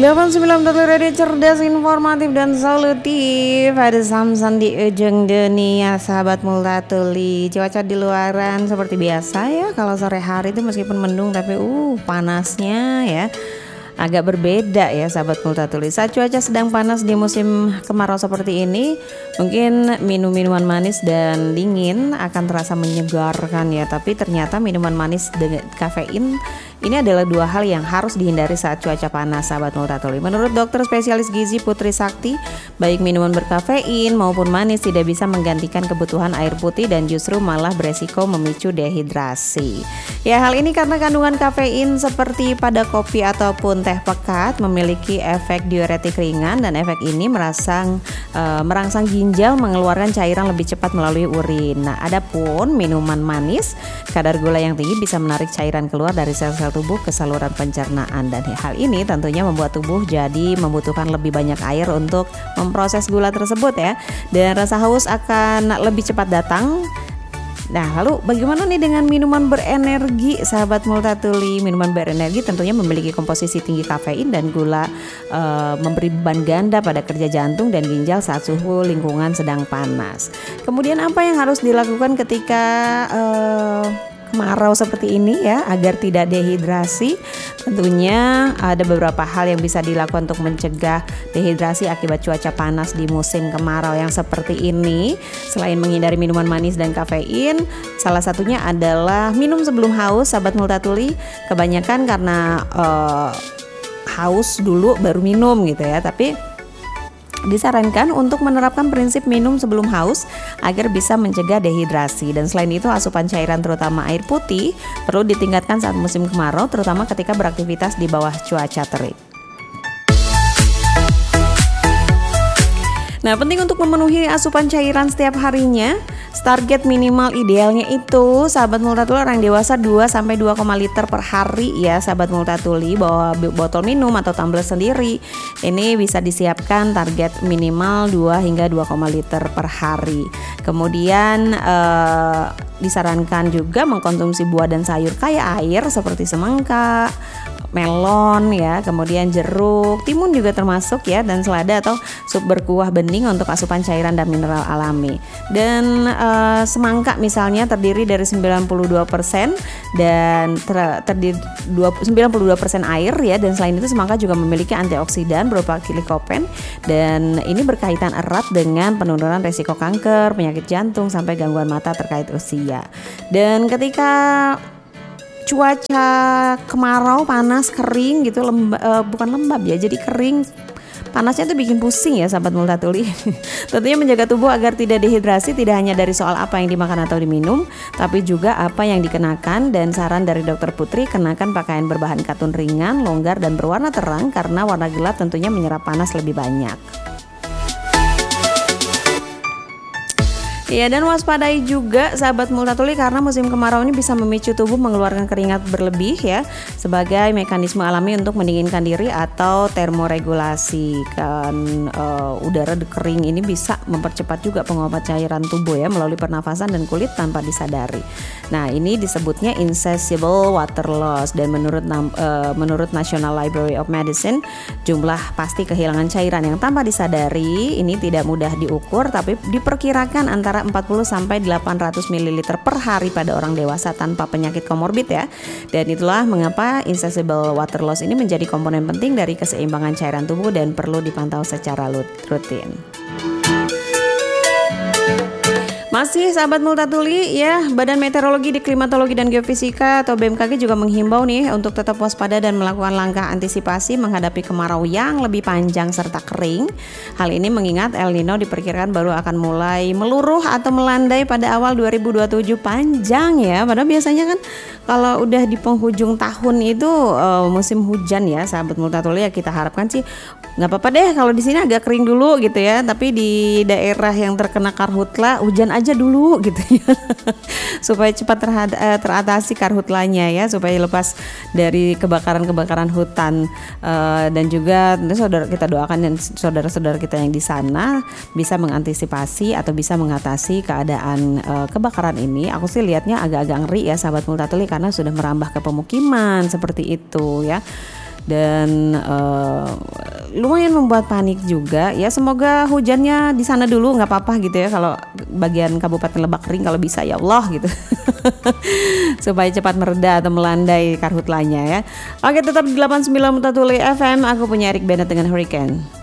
89 radio cerdas, informatif dan solutif. Ada Samsan di ujung dunia, sahabat Multatuli. Cuaca di luaran seperti biasa ya. Kalau sore hari itu meskipun mendung tapi panasnya ya agak berbeda ya sahabat Multatuli. Saat cuaca sedang panas di musim kemarau seperti ini, mungkin minum minuman manis dan dingin akan terasa menyegarkan ya. Tapi ternyata minuman manis dengan kafein ini adalah dua hal yang harus dihindari saat cuaca panas sahabat Multatuli. Menurut dokter spesialis gizi Putri Sakti, baik minuman berkafein maupun manis tidak bisa menggantikan kebutuhan air putih dan justru malah beresiko memicu dehidrasi. Ya, hal ini karena kandungan kafein seperti pada kopi ataupun teh pekat memiliki efek diuretik ringan dan efek ini merangsang ginjal mengeluarkan cairan lebih cepat melalui urin. Nah, adapun minuman manis, kadar gula yang tinggi bisa menarik cairan keluar dari sel-sel tubuh ke saluran pencernaan, dan hal ini tentunya membuat tubuh jadi membutuhkan lebih banyak air untuk memproses gula tersebut ya, dan rasa haus akan lebih cepat datang. Nah, lalu bagaimana nih dengan minuman berenergi sahabat Multatuli? Minuman berenergi tentunya memiliki komposisi tinggi kafein dan gula, memberi beban ganda pada kerja jantung dan ginjal saat suhu lingkungan sedang panas. Kemudian apa yang harus dilakukan ketika kemarau seperti ini ya agar tidak dehidrasi? Tentunya ada beberapa hal yang bisa dilakukan untuk mencegah dehidrasi akibat cuaca panas di musim kemarau yang seperti ini. Selain menghindari minuman manis dan kafein, salah satunya adalah minum sebelum haus sahabat Multatuli. Kebanyakan karena haus dulu baru minum gitu ya, tapi disarankan untuk menerapkan prinsip minum sebelum haus agar bisa mencegah dehidrasi. Dan selain itu, asupan cairan terutama air putih perlu ditingkatkan saat musim kemarau, terutama ketika beraktivitas di bawah cuaca terik. Nah, penting untuk memenuhi asupan cairan setiap harinya. Target minimal idealnya itu sahabat Multatuli orang dewasa 2-2,5 liter per hari ya sahabat Multatuli. Bawa botol minum atau tumbler sendiri, ini bisa disiapkan target minimal 2 hingga 2,5 liter per hari. Kemudian disarankan juga mengkonsumsi buah dan sayur kaya air seperti semangka, melon ya, kemudian jeruk, timun juga termasuk ya, dan selada atau sup berkuah bening untuk asupan cairan dan mineral alami. Dan semangka misalnya terdiri dari 92% dan terdiri 92% air ya, dan selain itu semangka juga memiliki antioksidan berupa likopen, dan ini berkaitan erat dengan penurunan resiko kanker, penyakit jantung sampai gangguan mata terkait usia. Dan ketika cuaca kemarau panas kering gitu, bukan lembab ya, jadi kering, panasnya tuh bikin pusing ya sahabat Multatuli. Tentunya menjaga tubuh agar tidak dehidrasi tidak hanya dari soal apa yang dimakan atau diminum, tapi juga apa yang dikenakan. Dan saran dari dokter Putri, kenakan pakaian berbahan katun ringan, longgar dan berwarna terang karena warna gelap tentunya menyerap panas lebih banyak. Ya, dan waspadai juga sahabat Multatuli karena musim kemarau ini bisa memicu tubuh mengeluarkan keringat berlebih ya, sebagai mekanisme alami untuk mendinginkan diri atau termoregulasi. Kan udara kering ini bisa mempercepat juga penguapan cairan tubuh ya melalui pernafasan dan kulit tanpa disadari. Nah, ini disebutnya insatiable water loss, dan menurut National Library of Medicine, jumlah pasti kehilangan cairan yang tanpa disadari ini tidak mudah diukur, tapi diperkirakan antara 40 sampai 800 ml per hari pada orang dewasa tanpa penyakit komorbid ya. Dan itulah mengapa insatiable water loss ini menjadi komponen penting dari keseimbangan cairan tubuh dan perlu dipantau secara rutin. Masih sahabat Multatuli ya, Badan Meteorologi, Klimatologi dan Geofisika atau BMKG juga menghimbau nih untuk tetap waspada dan melakukan langkah antisipasi menghadapi kemarau yang lebih panjang serta kering. Hal ini mengingat El Nino diperkirakan baru akan mulai meluruh atau melandai pada awal 2027. Panjang ya, padahal biasanya kan kalau udah di penghujung tahun itu musim hujan ya sahabat Multatuli. Ya kita harapkan sih nggak apa-apa deh kalau di sini agak kering dulu gitu ya, tapi di daerah yang terkena karhutla hujan aja dulu gitu ya. Supaya cepat teratasi karhutlanya ya, supaya lepas dari kebakaran hutan, dan juga tentu kita doakan dan saudara-saudara kita yang di sana bisa mengantisipasi atau bisa mengatasi keadaan kebakaran ini. Aku sih lihatnya agak-agak ngeri ya sahabat Multatuli, karena sudah merambah ke pemukiman seperti itu ya. dan lumayan membuat panik juga ya. Semoga hujannya di sana dulu nggak apa-apa gitu ya, kalau bagian Kabupaten Lebak kering kalau bisa ya Allah gitu. Supaya cepat mereda atau melandai karhutlanya ya. Oke, tetap di 89.1 FM, aku punya Eric Bennett dengan Hurricane.